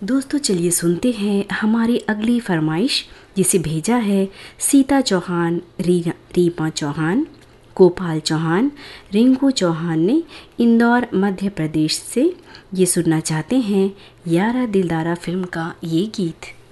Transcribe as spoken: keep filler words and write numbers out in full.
दोस्तों चलिए सुनते हैं हमारी अगली फरमाइश, जिसे भेजा है सीता चौहान, रीना रीमा चौहान, गोपाल चौहान, रिंकू चौहान ने इंदौर मध्य प्रदेश से। ये सुनना चाहते हैं यारा दिलदारा फिल्म का ये गीत।